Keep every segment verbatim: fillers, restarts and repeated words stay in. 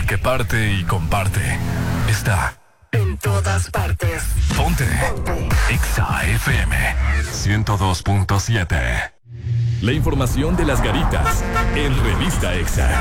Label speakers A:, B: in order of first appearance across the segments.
A: que parte y comparte. Está
B: en todas partes.
A: Ponte. Ponte. Exa F M ciento dos punto siete. La información de las garitas en Revista Exa.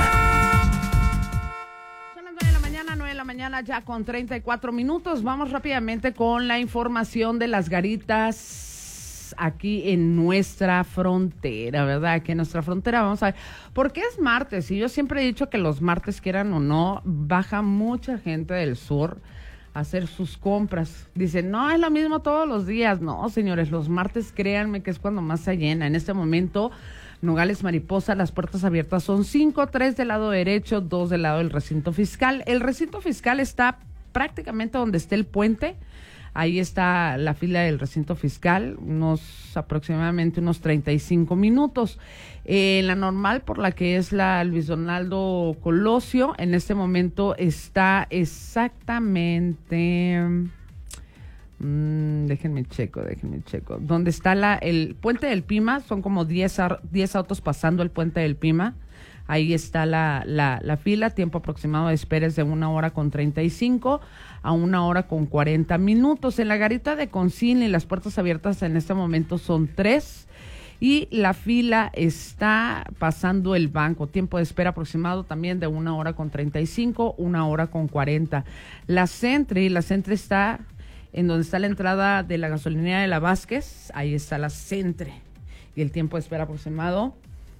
C: Son las nueve de la mañana, nueve de la mañana ya con treinta y cuatro minutos. Vamos rápidamente con la información de las garitas aquí en nuestra frontera, ¿verdad? Aquí en nuestra frontera vamos a ver. ¿Por qué es martes? Y yo siempre he dicho que los martes, quieran o no, baja mucha gente del sur a hacer sus compras. Dicen, no, es lo mismo todos los días. No, señores, los martes, créanme que es cuando más se llena. En este momento, Nogales Mariposa, las puertas abiertas son cinco, tres del lado derecho, dos del lado del recinto fiscal. El recinto fiscal está prácticamente donde está el puente. Ahí está la fila del recinto fiscal, unos aproximadamente unos treinta y cinco minutos. Eh, la normal, por la que es la Luis Donaldo Colosio, en este momento está exactamente, mmm, déjenme checo, déjenme checo, donde está la, el puente del Pima, son como diez autos pasando el puente del Pima. Ahí está la, la, la fila, tiempo aproximado de espera es de una hora con treinta y cinco a una hora con cuarenta minutos. En la garita de Consigne, las puertas abiertas en este momento son tres y la fila está pasando el banco. Tiempo de espera aproximado también de una hora con treinta y cinco, una hora con cuarenta. La Centri, la Centri está en donde está la entrada de la gasolinera de la Vázquez, ahí está la Centri y el tiempo de espera aproximado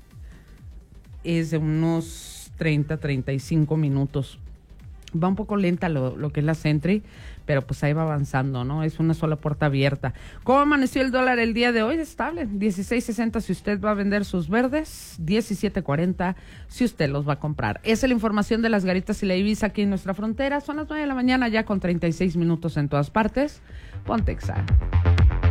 C: es de unos treinta, treinta y cinco minutos. Va un poco lenta lo, lo que es la Sentry, pero pues ahí va avanzando, ¿no? Es una sola puerta abierta. ¿Cómo amaneció el dólar el día de hoy? Estable, dieciséis sesenta si usted va a vender sus verdes, diecisiete cuarenta si usted los va a comprar. Esa es la información de las garitas y la Ibiza aquí en nuestra frontera. Son las nueve de la mañana ya con treinta y seis minutos en todas partes. Ponte Exa.